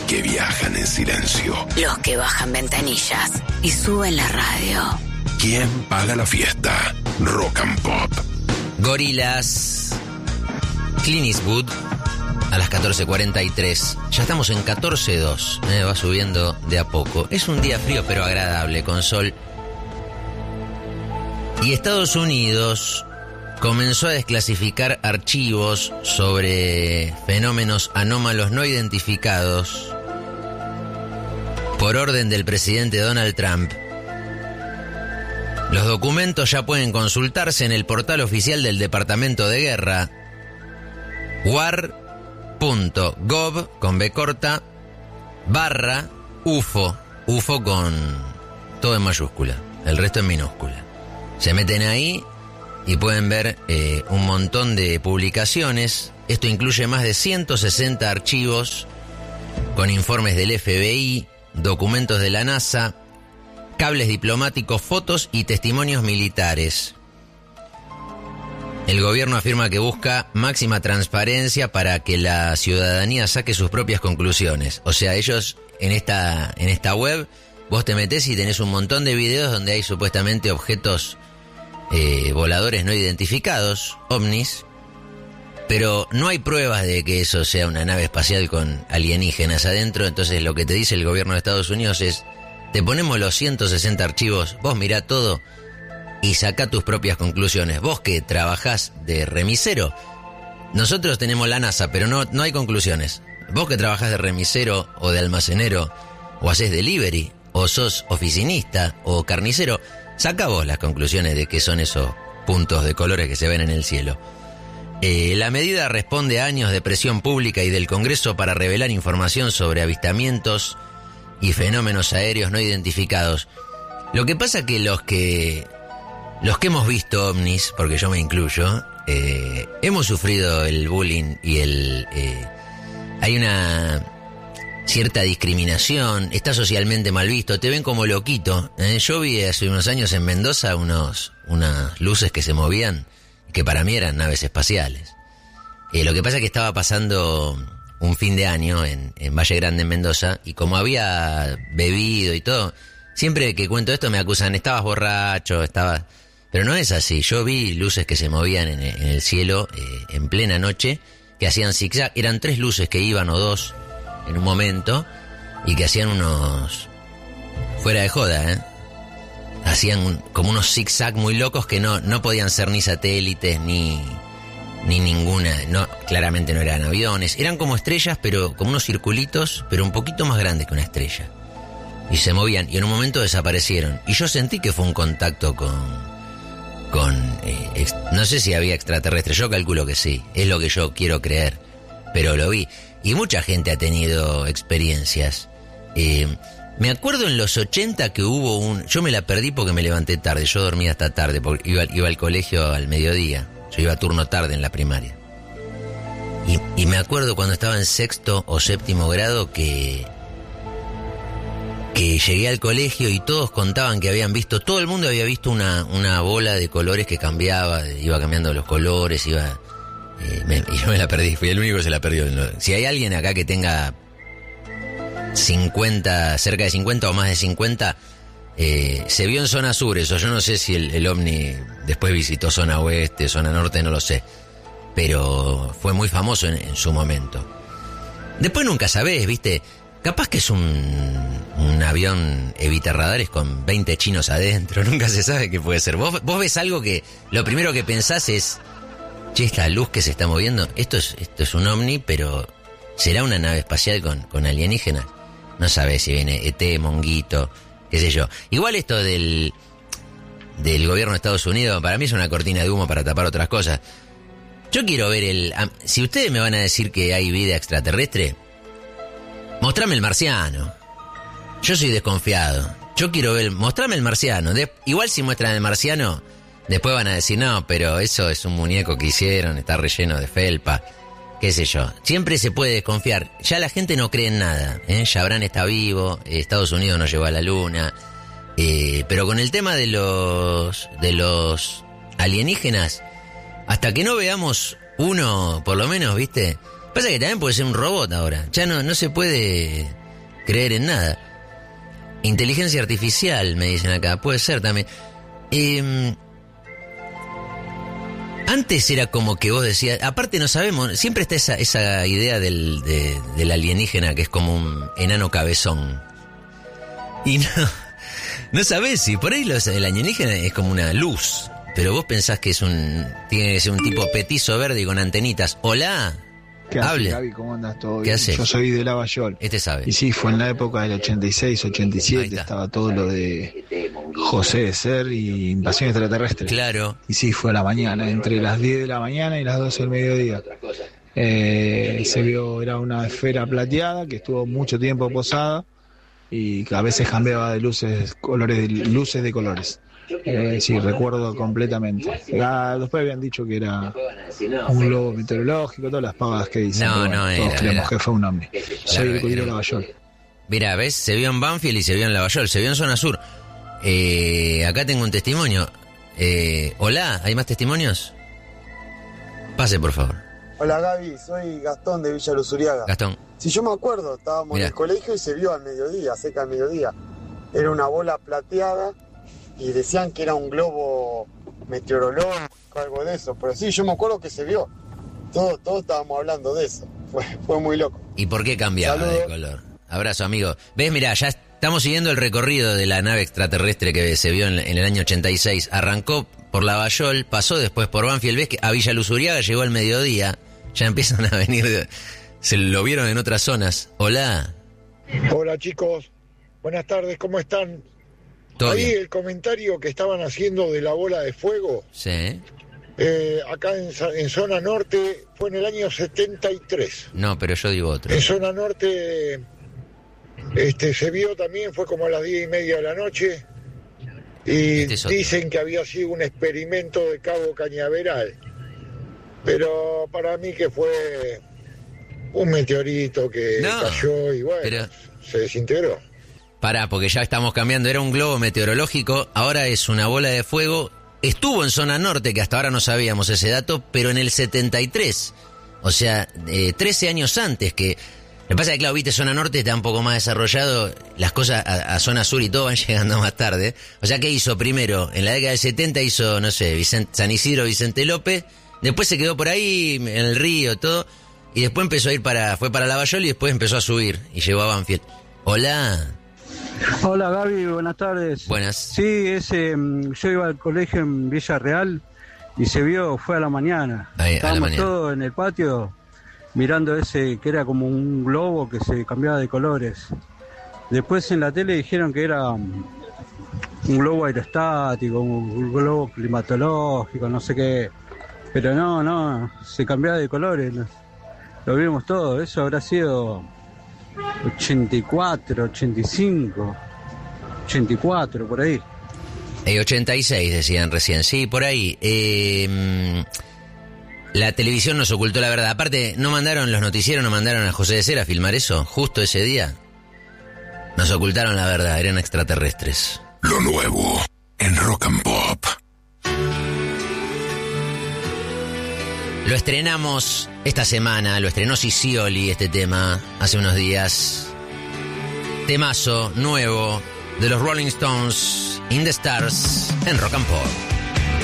que viajan en silencio. Los que bajan ventanillas y suben la radio. ¿Quién paga la fiesta? Rock and Pop. Gorillaz, Clint Eastwood, a las 14:43. Ya estamos en 14:02, va subiendo de a poco. Es un día frío pero agradable, con sol. Y Estados Unidos comenzó a desclasificar archivos sobre fenómenos anómalos no identificados por orden del presidente Donald Trump. Los documentos ya pueden consultarse en el portal oficial del Departamento de Guerra, war.gov, con B corta, /UFO, UFO con todo en mayúscula, el resto en minúscula. Se meten ahí y pueden ver un montón de publicaciones. Esto incluye más de 160 archivos con informes del FBI, documentos de la NASA, cables diplomáticos, fotos y testimonios militares. El gobierno afirma que busca máxima transparencia para que la ciudadanía saque sus propias conclusiones. O sea, ellos en esta web, vos te metés y tenés un montón de videos donde hay supuestamente objetos voladores no identificados, ovnis, pero no hay pruebas de que eso sea una nave espacial con alienígenas adentro. Entonces lo que te dice el gobierno de Estados Unidos es: te ponemos los 160 archivos, vos mirá todo y sacá tus propias conclusiones. Vos que trabajás de remisero, nosotros tenemos la NASA, pero no hay conclusiones. Vos que trabajás de remisero o de almacenero, o hacés delivery, o sos oficinista o carnicero, saca vos las conclusiones de qué son esos puntos de colores que se ven en el cielo. La medida responde a años de presión pública y del Congreso para revelar información sobre avistamientos y fenómenos aéreos no identificados. Lo que pasa que los que hemos visto ovnis, porque yo me incluyo, hemos sufrido el bullying y hay una cierta discriminación, está socialmente mal visto, te ven como loquito. Yo vi hace unos años en Mendoza unas luces que se movían, que para mí eran naves espaciales. Lo que pasa es que estaba pasando un fin de año en Valle Grande, en Mendoza, y como había bebido y todo, siempre que cuento esto me acusan, estabas borracho, pero no es así. Yo vi luces que se movían en el cielo en plena noche, que hacían zigzag, eran 3 luces que iban o 2 en un momento, y que hacían unos, fuera de joda, hacían como unos zigzag muy locos que no podían ser ni satélites ni ninguna, no, claramente no eran aviones, eran como estrellas, pero como unos circulitos, pero un poquito más grandes que una estrella, y se movían, y en un momento desaparecieron, y yo sentí que fue un contacto no sé si había extraterrestres, yo calculo que sí, es lo que yo quiero creer, pero lo vi, y mucha gente ha tenido experiencias. Me acuerdo en los 80 que hubo yo me la perdí porque me levanté tarde, yo dormía hasta tarde, porque iba al colegio al mediodía. Yo iba a turno tarde en la primaria. Y me acuerdo cuando estaba en 6º o 7º grado que llegué al colegio y todos contaban que habían visto, todo el mundo había visto una bola de colores que cambiaba, iba cambiando los colores, y yo me la perdí, fui el único que se la perdió. Si hay alguien acá que tenga 50, cerca de 50 o más de 50... se vio en zona sur eso, yo no sé si el ovni después visitó zona oeste, zona norte, no lo sé, pero fue muy famoso en su momento. Después nunca sabés, viste, capaz que es un avión evita radares con 20 chinos adentro, nunca se sabe qué puede ser. Vos ves algo que lo primero que pensás es: che, esta luz que se está moviendo, esto es un ovni, pero ¿será una nave espacial con alienígenas? No sabés si viene ET, Monguito, qué sé yo. Igual esto del gobierno de Estados Unidos para mí es una cortina de humo para tapar otras cosas. Yo quiero ver si ustedes me van a decir que hay vida extraterrestre, mostrame el marciano. Yo soy desconfiado. Yo quiero ver, mostrame el marciano. Igual si muestran el marciano, después van a decir: no, pero eso es un muñeco que hicieron, está relleno de felpa, qué sé yo. Siempre se puede desconfiar. Ya la gente no cree en nada, Chabran está vivo, Estados Unidos nos llevó a la luna, pero con el tema de los alienígenas, hasta que no veamos uno, por lo menos, ¿viste? Pasa que también puede ser un robot ahora. Ya no se puede creer en nada. Inteligencia artificial, me dicen acá. Puede ser también. Antes era como que vos decías... Aparte no sabemos... Siempre está esa idea del alienígena que es como un enano cabezón. Y no sabés si por ahí el alienígena es como una luz. Pero vos pensás que tiene que ser un tipo petizo verde y con antenitas. Hola... ¿Qué haces, Hable. Gaby? ¿Cómo andas? ¿Todo ¿Qué bien? haces? Yo soy de Lavallol. Sabe. Y sí, fue en la época del 86, Ahí 87, está. estaba todo lo de José de Ser y Invasión Extraterrestre. Claro. Y sí, fue a la mañana, entre las 10 de la mañana y las 12 del mediodía. Se vio, era una esfera plateada que estuvo mucho tiempo posada y que a veces cambiaba de luces de colores. Sí, recuerdo completamente. Después habían dicho que era un globo meteorológico, todas las pavadas que dicen. No, pero no todos era, creemos era. que fue un ovni. Soy de Cudillo era- Lavallol. Mirá, ¿ves? Se vio en Banfield y se vio en Lavallol, se vio en Zona Sur. Acá tengo un testimonio. Hola, ¿hay más testimonios? Pase, por favor. Hola Gaby, soy Gastón de Villa Luzuriaga. Gastón. Si yo me acuerdo, estábamos Mirá. en el colegio y se vio al mediodía, cerca al mediodía. Era una bola plateada y decían que era un globo meteorológico, algo de eso. Pero sí, yo me acuerdo que se vio. Todos estábamos hablando de eso. Fue muy loco. ¿Y por qué cambiaba Saludos. de color? Abrazo, amigo. ¿Ves? Mirá, ya estamos siguiendo el recorrido de la nave extraterrestre que se vio en el año 86. Arrancó por Lavallol, pasó después por Banfield. ¿Ves que a Villa Luzuriaga llegó al mediodía? Ya empiezan a venir... Se lo vieron en otras zonas. Hola. Hola chicos, buenas tardes, ¿cómo están? ¿Todo Ahí bien? el comentario que estaban haciendo de la bola de fuego, Sí. acá en zona norte fue en el año 73. No, pero yo digo otro. En zona norte se vio también, fue como a las 10:30 de la noche, y Este es otro. dicen que había sido un experimento de Cabo Cañaveral, pero para mí que fue un meteorito que No, cayó y bueno, pero- se desintegró. Pará, porque ya estamos cambiando. Era un globo meteorológico, ahora es una bola de fuego. Estuvo en zona norte, que hasta ahora no sabíamos ese dato, pero en el 73. O sea, 13 años antes que... Lo que pasa es que, claro, viste, zona norte está un poco más desarrollado, las cosas a zona sur y todo van llegando más tarde. O sea, ¿qué hizo primero? En la década del 70 hizo, no sé, San Isidro, Vicente López, después se quedó por ahí, en el río, todo, y después empezó a ir fue para Lavallol y después empezó a subir, y llegó a Banfield. Hola. Hola Gaby, buenas tardes. Buenas. Sí, yo iba al colegio en Villa Real y se vio, fue a la mañana. Ahí, a la Estábamos mañana. todos en el patio mirando ese que era como un globo que se cambiaba de colores. Después en la tele dijeron que era un globo aerostático, un globo climatológico, no sé qué. Pero no, se cambiaba de colores. Lo vimos todo, eso habrá sido 84, 85, 84, por ahí. 86 decían recién, sí, por ahí. La televisión nos ocultó la verdad. Aparte, los noticieros no mandaron a José de Ser a filmar eso, justo ese día. Nos ocultaron la verdad, eran extraterrestres. Lo nuevo en Rock and Pop. Lo estrenamos esta semana, lo estrenó Sicioli este tema hace unos días. Temazo nuevo de los Rolling Stones, In the Stars, en Rock and Pop.